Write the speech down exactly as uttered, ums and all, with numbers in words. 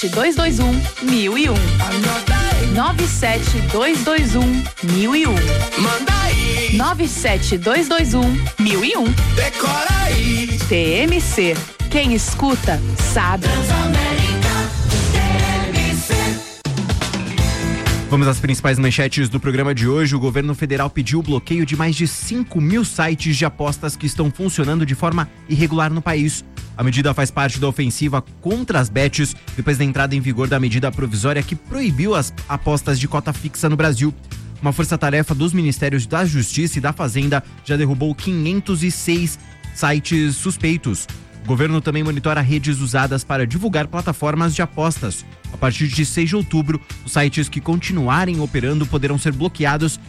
sete dois dois um, mil e um. nove sete dois dois um, mil e um. Manda aí. nove sete dois dois um, mil e um. Decora aí. T M C. Quem escuta, sabe. Vamos às principais manchetes do programa de hoje. O governo federal pediu o bloqueio de mais de cinco mil sites de apostas que estão funcionando de forma irregular no país. A medida faz parte da ofensiva contra as bets, depois da entrada em vigor da medida provisória que proibiu as apostas de cota fixa no Brasil. Uma força-tarefa dos Ministérios da Justiça e da Fazenda já derrubou quinhentos e seis sites suspeitos. O governo também monitora redes usadas para divulgar plataformas de apostas. A partir de seis de outubro, os sites que continuarem operando poderão ser bloqueados